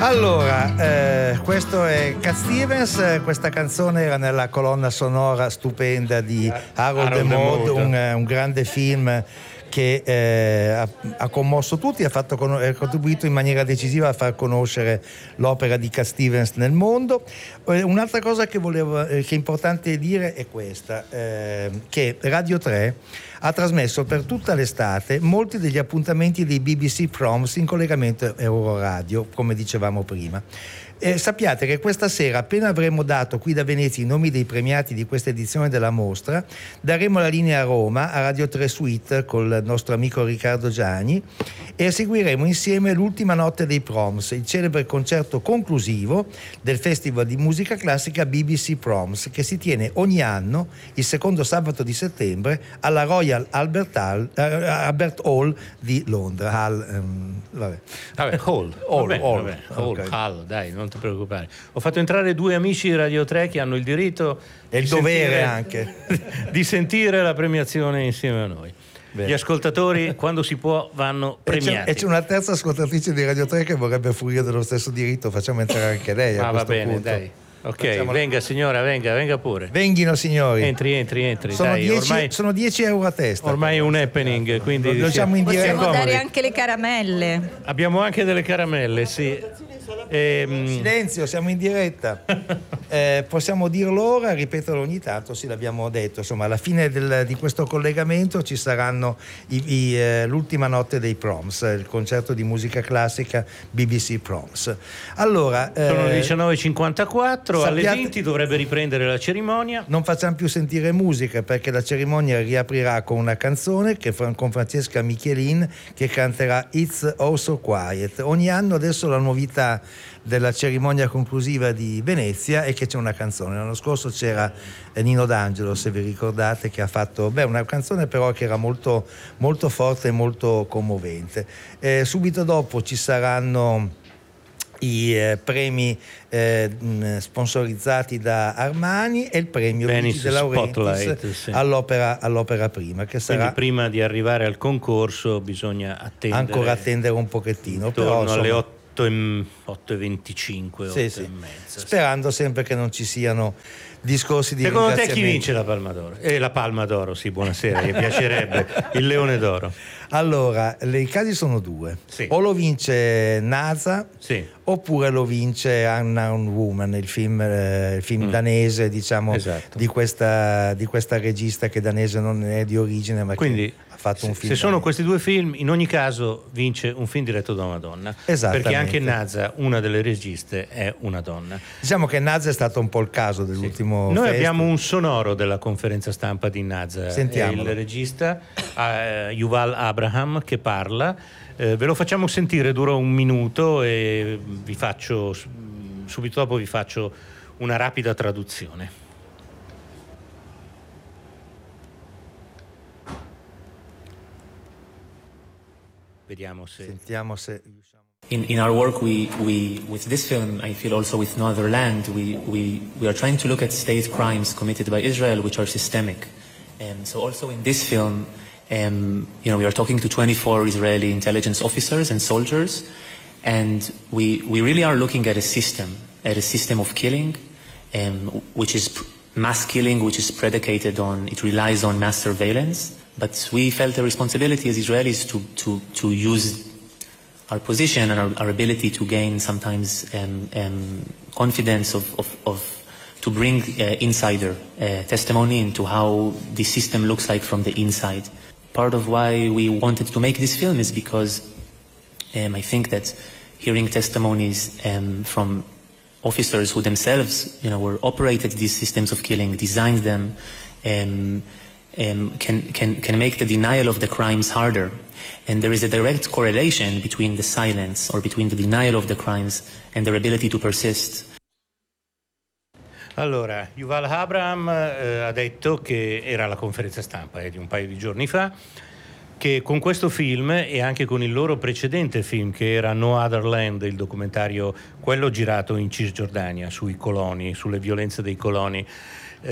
Allora, questo è Cat Stevens, questa canzone era nella colonna sonora stupenda di Harold and Maude, un grande film che ha commosso tutti, ha contribuito in maniera decisiva a far conoscere l'opera di Cat Stevens nel mondo. Un'altra cosa che è importante dire è questa, che Radio 3 ha trasmesso per tutta l'estate molti degli appuntamenti dei BBC Proms in collegamento Euroradio, come dicevamo prima. Sappiate che questa sera, appena avremo dato qui da Venezia i nomi dei premiati di questa edizione della mostra, daremo la linea a Roma, a Radio 3 Suite, col nostro amico Riccardo Gianni, e seguiremo insieme l'ultima notte dei Proms, il celebre concerto conclusivo del Festival di musica classica BBC Proms, che si tiene ogni anno il secondo sabato di settembre alla Royal Albert Hall di Londra. Hall, dai, non ti preoccupare. Ho fatto entrare due amici di Radio 3 che hanno il diritto e il dovere anche di sentire la premiazione insieme a noi. Bene. Gli ascoltatori, quando si può, vanno premiati. E c'è una terza ascoltatrice di Radio 3 che vorrebbe fruire dello stesso diritto. Facciamo entrare anche lei a questo bene, punto. Dai. Ok, venga signora, venga pure. Venghino signori. Entri. Sono dai, 10 euro a testa. Ormai è un happening, quindi possiamo dare anche le caramelle. Abbiamo anche delle caramelle, sì. Silenzio, siamo in diretta. Possiamo dirlo ora, ripeterlo ogni tanto, sì, l'abbiamo detto. Insomma, alla fine di questo collegamento ci saranno l'ultima notte dei Proms, il concerto di musica classica BBC Proms. Allora, sono le 19:54, alle 20 dovrebbe riprendere la cerimonia. Non facciamo più sentire musica perché la cerimonia riaprirà con una canzone con Francesca Michelin, che canterà It's Oh So Quiet. Ogni anno adesso la novità della cerimonia conclusiva di Venezia è che c'è una canzone. L'anno scorso c'era Nino D'Angelo, se vi ricordate, che ha fatto una canzone però che era molto, molto forte e molto commovente. Subito dopo ci saranno i premi sponsorizzati da Armani e il premio Luigi De Laurentiis all'opera prima, che sarà. Quindi prima di arrivare al concorso bisogna attendere un pochettino, però alle 8:25, sì. Sperando sempre che non ci siano discorsi di Secondo te chi vince la Palma d'Oro? La Palma d'Oro, sì, buonasera, mi piacerebbe il Leone d'Oro. Allora, i casi sono due. Sì. O lo vince Naza, sì, oppure lo vince Unknown Woman, il film danese, diciamo, esatto, di questa regista che danese non è di origine, ma quindi che ha fatto un film. Se sono questi due film, in ogni caso vince un film diretto da una donna. Perché anche Naza, una delle registe, è una donna. Diciamo che Naza è stato un po' il caso dell'ultimo Noi festival. abbiamo un sonoro della conferenza stampa di Naza. Sentiamolo. Il regista Yuval Abraham che parla. Ve lo facciamo sentire, dura 1 minuto e subito dopo vi faccio una rapida traduzione. Sentiamo se In our work, we with this film, I feel also with No Other Land, we are trying to look at state crimes committed by Israel, which are systemic. So also in this film, we are talking to 24 Israeli intelligence officers and soldiers, and we really are looking at a system of killing, which is mass killing, which is predicated on, it relies on mass surveillance. But we felt a responsibility as Israelis to use our position and our ability to gain sometimes confidence to bring insider testimony into how the system looks like from the inside. Part of why we wanted to make this film is because I think that hearing testimonies from officers who themselves, were operated these systems of killing, designed them, can make the denial of the crimes harder. And there is a direct correlation between the silence or between the denial of the crimes and their ability to persist. Allora, Yuval Abraham ha detto che era alla conferenza stampa di un paio di giorni fa, che con questo film e anche con il loro precedente film, che era No Other Land, il documentario, quello girato in Cisgiordania, sui coloni, sulle violenze dei coloni,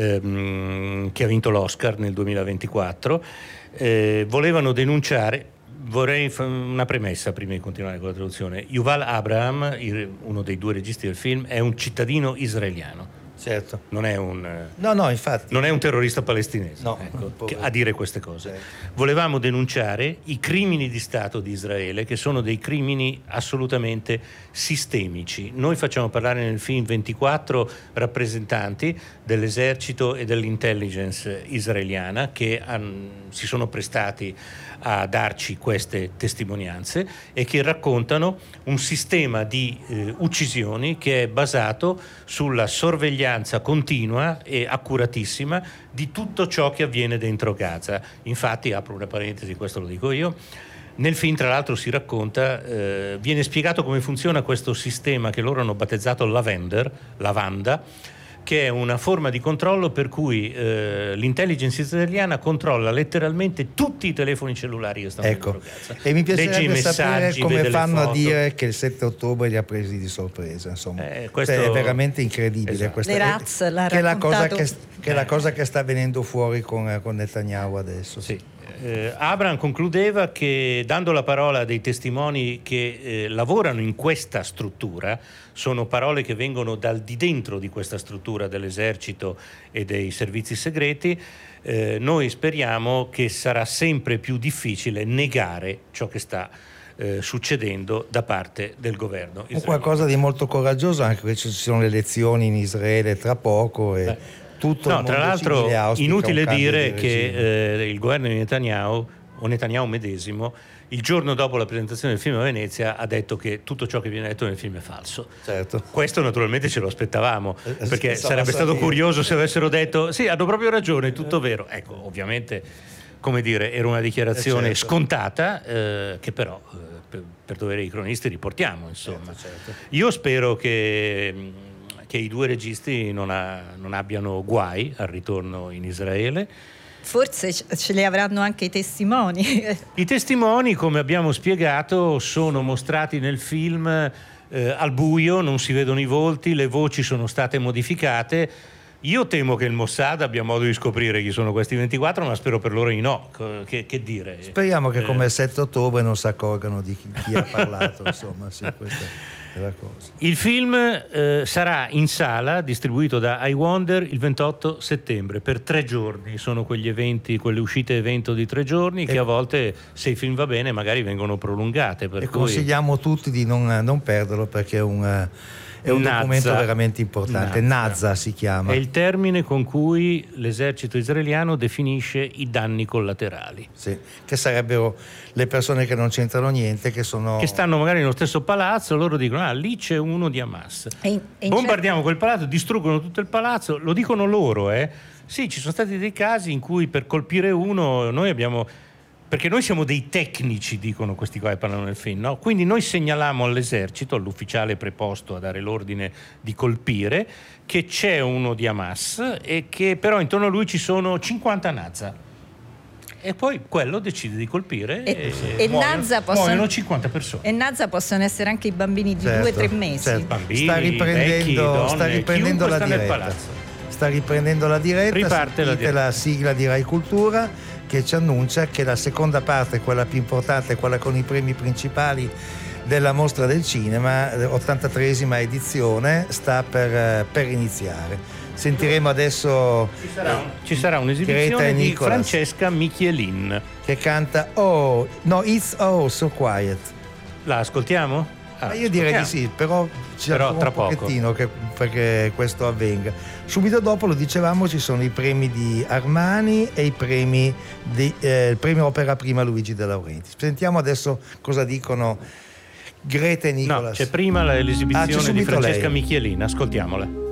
che ha vinto l'Oscar nel 2024, volevano denunciare Vorrei fare una premessa prima di continuare con la traduzione. Yuval Abraham, uno dei due registi del film, è un cittadino israeliano. Certo. Non è un infatti. Non è un terrorista palestinese, No, a dire queste cose. Certo. Volevamo denunciare i crimini di Stato di Israele, che sono dei crimini assolutamente sistemici. Noi facciamo parlare nel film 24 rappresentanti dell'esercito e dell'intelligence israeliana che si sono prestati a darci queste testimonianze e che raccontano un sistema di uccisioni che è basato sulla sorveglianza continua e accuratissima di tutto ciò che avviene dentro Gaza. Infatti, apro una parentesi, questo lo dico io, nel film tra l'altro si racconta, viene spiegato come funziona questo sistema che loro hanno battezzato Lavanda, che è una forma di controllo per cui l'intelligence israeliana controlla letteralmente tutti i telefoni cellulari che stanno dentro Gaza. E mi piacerebbe sapere come fanno foto. A dire che il 7 ottobre li ha presi di sorpresa, insomma. Questo è veramente incredibile. Esatto. Questa, Le razze l'ha che è la cosa raccontato. che è la cosa che sta venendo fuori con Netanyahu adesso. Sì. Abraham concludeva che, dando la parola a dei testimoni che lavorano in questa struttura, sono parole che vengono dal di dentro di questa struttura dell'esercito e dei servizi segreti, noi speriamo che sarà sempre più difficile negare ciò che sta succedendo da parte del governo israeliano. Qualcosa di molto coraggioso, anche perché ci sono le elezioni in Israele tra poco e tutto il mondo tra l'altro civile auspica inutile un cambio dire di che il governo di Netanyahu, o Netanyahu medesimo, il giorno dopo la presentazione del film a Venezia ha detto che tutto ciò che viene detto nel film è falso. Certo. Questo naturalmente ce lo aspettavo, perché Stava sarebbe stato sapendo. curioso se avessero detto sì, hanno proprio ragione, è tutto vero. Ecco, ovviamente, come dire, era una dichiarazione certo. scontata, che però per dovere dei cronisti riportiamo, insomma. Certo. Io spero che i due registi non abbiano guai al ritorno in Israele. Forse ce li avranno anche i testimoni. I testimoni, come abbiamo spiegato, sono mostrati nel film al buio, non si vedono i volti, le voci sono state modificate. Io temo che il Mossad abbia modo di scoprire chi sono questi 24, ma spero per loro di no. Che dire? Speriamo che come il 7 ottobre non si accorgano di chi ha parlato, insomma, sì, questa è la cosa. Il film sarà in sala, distribuito da iWonder, il 28 settembre, per 3 giorni. Sono quegli eventi, quelle uscite evento di 3 giorni che a volte, se il film va bene, magari vengono prolungate. Per cui consigliamo tutti di non perderlo, perché è un documento veramente importante. Nazza si chiama. È il termine con cui l'esercito israeliano definisce i danni collaterali. Sì, che sarebbero le persone che non c'entrano niente, che stanno magari nello stesso palazzo, loro dicono lì c'è uno di Hamas. Bombardiamo quel palazzo, distruggono tutto il palazzo, lo dicono loro. Sì, ci sono stati dei casi in cui per colpire uno noi abbiamo... Perché noi siamo dei tecnici, dicono questi qua che parlano nel film, no? Quindi noi segnaliamo all'esercito, all'ufficiale preposto a dare l'ordine di colpire, che c'è uno di Hamas e che però intorno a lui ci sono 50 Nazza. E poi quello decide di colpire e muoiono 50 persone. E Nazza possono essere anche i bambini di 2-3 mesi. Certo. Bambini, vecchi, donne, sta riprendendo la sta diretta. Nel palazzo. Sta riprendendo la diretta. Riparte la sigla di Rai Cultura, che ci annuncia che la seconda parte, quella più importante, quella con i premi principali della Mostra del Cinema, 83esima edizione, sta per iniziare. Sentiremo adesso ci sarà un'esibizione di Nicolas, Francesca Michelin, che canta It's So Quiet. La ascoltiamo? Io direi di sì, però ci sarà un pochettino perché questo avvenga. Subito dopo, lo dicevamo, ci sono i premi di Armani e i premi il premio Opera Prima Luigi De Laurentiis. Sentiamo adesso cosa dicono Greta e Nicolas. No, c'è prima l'esibizione di Francesca Michelin, ascoltiamola.